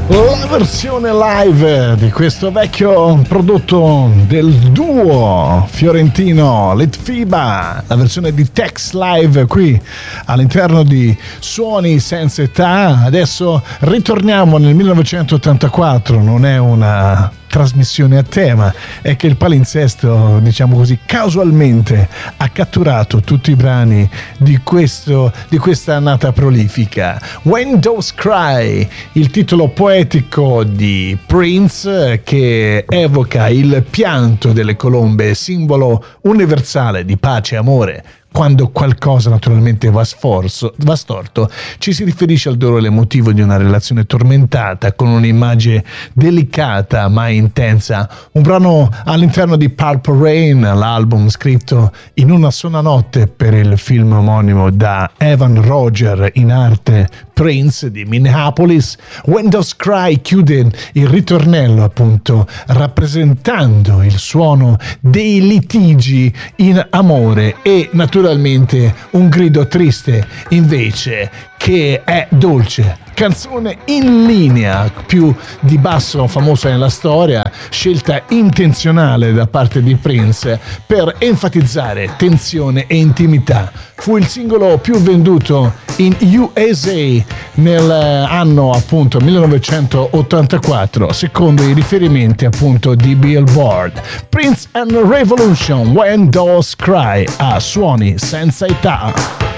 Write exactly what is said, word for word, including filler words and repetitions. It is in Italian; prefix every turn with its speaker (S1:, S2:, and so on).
S1: La versione live di questo vecchio prodotto del duo fiorentino Litfiba, la versione di Tex Live qui all'interno di Suoni Senza Età. Adesso ritorniamo nel millenovecentottantaquattro, non è una trasmissione a tema, è che il palinsesto, diciamo così, casualmente ha catturato tutti i brani di questo di questa annata prolifica. When Doves Cry, il titolo poetico di Prince che evoca il pianto delle colombe, simbolo universale di pace e amore. Quando qualcosa naturalmente va, sforzo, va storto, ci si riferisce al dolore emotivo di una relazione tormentata, con un'immagine delicata ma intensa. Un brano all'interno di Purple Rain, l'album scritto in una sola notte per il film omonimo da Evan Roger, in arte Prince di Minneapolis. When Doves Cry chiude il ritornello, appunto, rappresentando il suono dei litigi in amore e naturalmente Naturalmente un grido triste invece che è dolce, canzone in linea, più di basso famosa nella storia, scelta intenzionale da parte di Prince per enfatizzare tensione e intimità. Fu il singolo più venduto in U S A nell'anno appunto millenovecentottantaquattro, secondo i riferimenti appunto di Billboard. Prince and Revolution, When Doves Cry, a Suoni Senza Età.